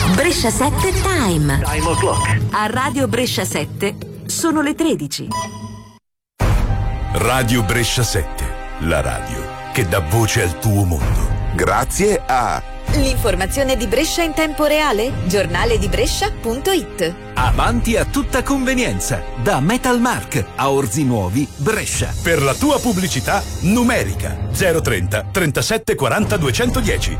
Brescia 7 Time. Time o'clock. A Radio Brescia 7 sono le 13. Radio Brescia 7, la radio che dà voce al tuo mondo. Grazie a l'informazione di Brescia in tempo reale? Giornale di Brescia.it. Avanti a tutta convenienza, da Metalmark a Orzi Nuovi, Brescia. Per la tua pubblicità numerica 030 37 40 210.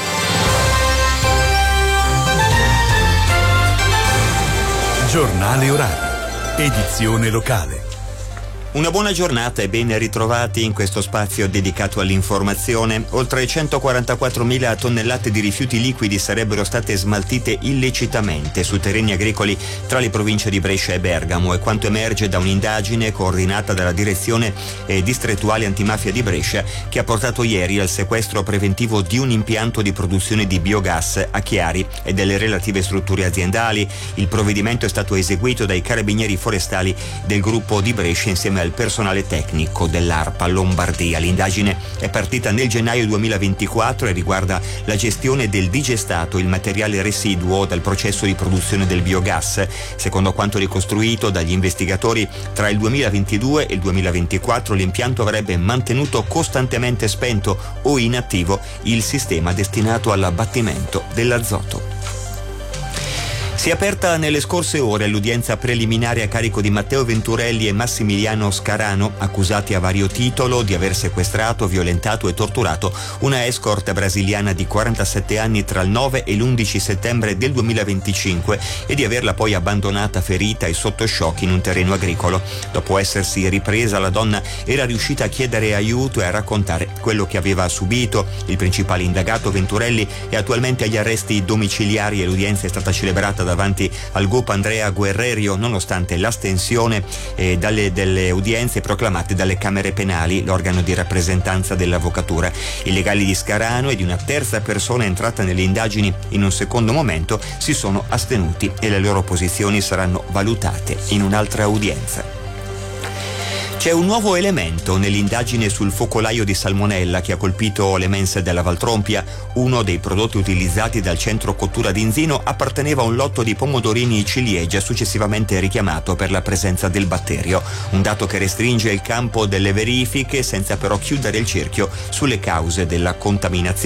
Giornale orario, edizione locale. Una buona giornata e ben ritrovati in questo spazio dedicato all'informazione. Oltre 144.000 tonnellate di rifiuti liquidi sarebbero state smaltite illecitamente su terreni agricoli tra le province di Brescia e Bergamo, è quanto emerge da un'indagine coordinata dalla Direzione Distrettuale Antimafia di Brescia, che ha portato ieri al sequestro preventivo di un impianto di produzione di biogas a Chiari e delle relative strutture aziendali. Il provvedimento è stato eseguito dai carabinieri forestali del gruppo di Brescia insieme al personale tecnico dell'ARPA Lombardia. L'indagine è partita nel gennaio 2024 e riguarda la gestione del digestato, il materiale residuo dal processo di produzione del biogas. Secondo quanto ricostruito dagli investigatori, tra il 2022 e il 2024 l'impianto avrebbe mantenuto costantemente spento o inattivo il sistema destinato all'abbattimento dell'azoto. Si è aperta nelle scorse ore l'udienza preliminare a carico di Matteo Venturelli e Massimiliano Scarano, accusati a vario titolo di aver sequestrato, violentato e torturato una escort brasiliana di 47 anni tra il 9 e l'11 settembre del 2025 e di averla poi abbandonata ferita e sotto shock in un terreno agricolo. Dopo essersi ripresa, la donna era riuscita a chiedere aiuto e a raccontare quello che aveva subito. Il principale indagato, Venturelli, è attualmente agli arresti domiciliari e l'udienza è stata celebrata davanti al GOP Andrea Guerrerio, nonostante l'astensione delle udienze proclamate dalle Camere Penali, l'organo di rappresentanza dell'avvocatura. I legali di Scarano e di una terza persona entrata nelle indagini in un secondo momento si sono astenuti e le loro posizioni saranno valutate in un'altra udienza. C'è un nuovo elemento nell'indagine sul focolaio di salmonella che ha colpito le mense della Valtrompia. Uno dei prodotti utilizzati dal centro cottura di Inzino apparteneva a un lotto di pomodorini ciliegia successivamente richiamato per la presenza del batterio. Un dato che restringe il campo delle verifiche senza però chiudere il cerchio sulle cause della contaminazione.